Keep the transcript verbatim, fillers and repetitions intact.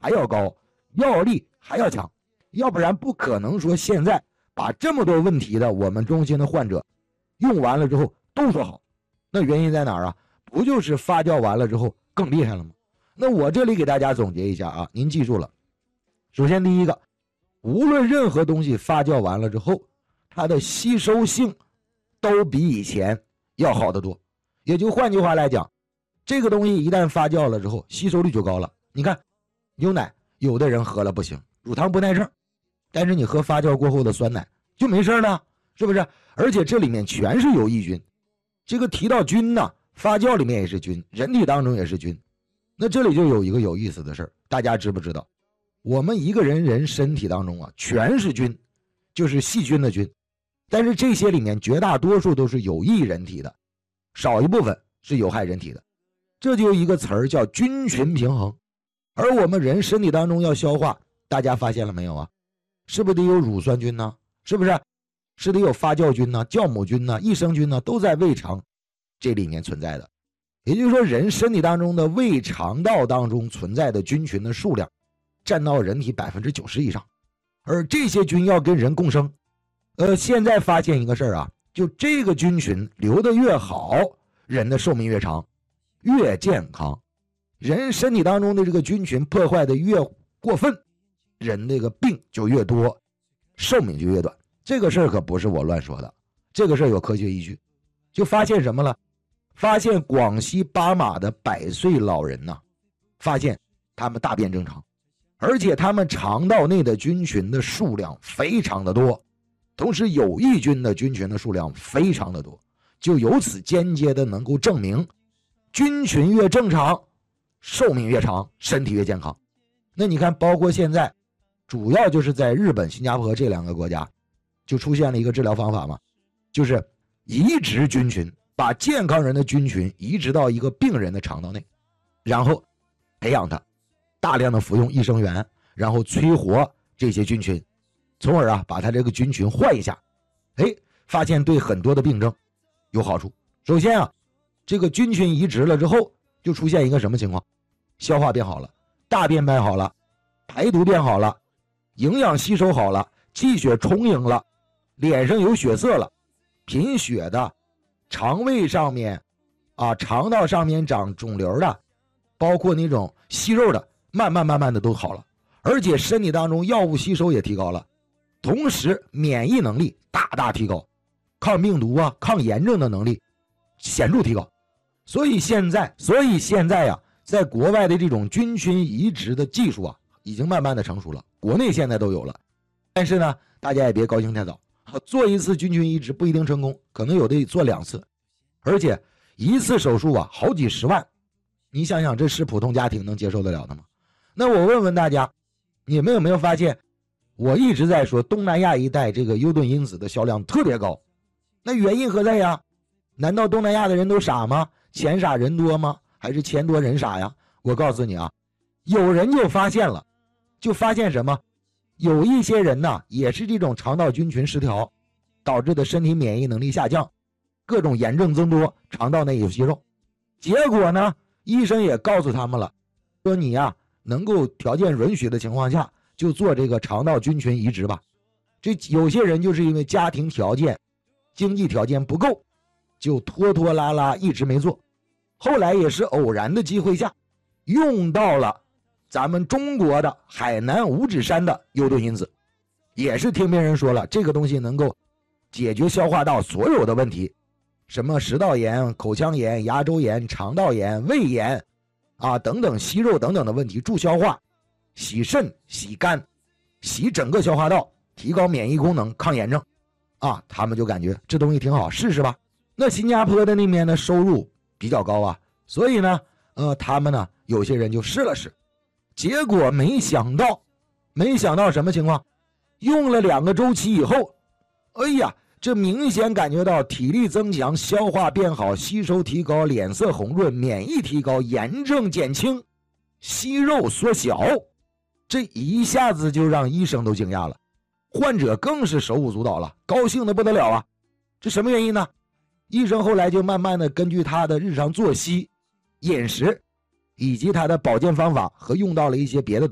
还要高，药力还要强，要不然不可能说现在把这么多问题的我们中心的患者用完了之后都说好。那原因在哪儿啊？不就是发酵完了之后更厉害了吗？那我这里给大家总结一下啊，您记住了。首先第一个，无论任何东西发酵完了之后，它的吸收性都比以前要好得多。也就换句话来讲，这个东西一旦发酵了之后，吸收率就高了。你看牛奶，有的人喝了不行，乳糖不耐症，但是你喝发酵过后的酸奶就没事了，是不是？而且这里面全是有益菌。这个提到菌呢，发酵里面也是菌，人体当中也是菌。那这里就有一个有意思的事儿，大家知不知道？我们一个人人身体当中啊，全是菌，就是细菌的菌，但是这些里面绝大多数都是有益人体的，少一部分是有害人体的。这就有一个词儿叫菌群平衡。而我们人身体当中要消化，大家发现了没有啊？是不是得有乳酸菌呢？是不是？是得有发酵菌呢、酵母菌呢、益生菌呢，都在胃肠这里面存在的。也就是说，人身体当中的胃肠道当中存在的菌群的数量占到人体百分之九十以上，而这些菌要跟人共生。呃，现在发现一个事儿啊，就这个菌群留得越好，人的寿命越长，越健康。人身体当中的这个菌群破坏的越过分，人这个病就越多，寿命就越短。这个事儿可不是我乱说的，这个事儿有科学依据。就发现什么了？发现广西巴马的百岁老人呐、啊，发现他们大便正常，而且他们肠道内的菌群的数量非常的多，同时有益菌的菌群的数量非常的多，就由此间接的能够证明，菌群越正常，寿命越长，身体越健康。那你看，包括现在，主要就是在日本、新加坡这两个国家，就出现了一个治疗方法嘛，就是移植菌群。把健康人的菌群移植到一个病人的肠道内，然后培养它，大量的服用益生元，然后催活这些菌群，从而啊把它这个菌群换一下，哎，发现对很多的病症有好处。首先啊，这个菌群移植了之后，就出现一个什么情况？消化变好了，大便变好了，排毒变好了，营养吸收好了，气血充盈了，脸上有血色了，贫血的。肠胃上面啊，肠道上面长肿瘤的，包括那种息肉的，慢慢慢慢的都好了，而且身体当中药物吸收也提高了，同时免疫能力大大提高，抗病毒啊、抗炎症的能力显著提高。所以现在，所以现在呀、啊，在国外的这种菌群移植的技术啊，已经慢慢的成熟了，国内现在都有了。但是呢，大家也别高兴太早。做一次菌群移植不一定成功，可能有的做两次，而且一次手术啊好几十万，你想想这是普通家庭能接受得了的吗？那我问问大家，你们有没有发现，我一直在说东南亚一带这个优盾因子的销量特别高，那原因何在呀？难道东南亚的人都傻吗？钱傻人多吗？还是钱多人傻呀？我告诉你啊，有人就发现了，就发现什么？有一些人呢，也是这种肠道菌群失调导致的身体免疫能力下降，各种炎症增多，肠道内有息肉。结果呢，医生也告诉他们了，说你呀、啊，能够条件允许的情况下，就做这个肠道菌群移植吧。这有些人就是因为家庭条件、经济条件不够，就拖拖拉拉一直没做。后来也是偶然的机会下，用到了咱们中国的海南五指山的优盾因子，也是听别人说了，这个东西能够解决消化道所有的问题，什么食道炎、口腔炎、牙周炎、肠道炎、胃炎啊等等息肉等等的问题，助消化、洗肾、洗肝、洗整个消化道，提高免疫功能、抗炎症啊，他们就感觉这东西挺好，试试吧。那新加坡的那边呢，收入比较高啊，所以呢，呃，他们呢有些人就试了试。结果没想到，没想到什么情况？用了两个周期以后，哎呀，这明显感觉到体力增强、消化变好、吸收提高、脸色红润、免疫提高、炎症减轻、息肉缩小，这一下子就让医生都惊讶了，患者更是手舞足蹈了，高兴的不得了啊！这什么原因呢？医生后来就慢慢的根据他的日常作息、饮食以及他的保健方法和用到了一些别的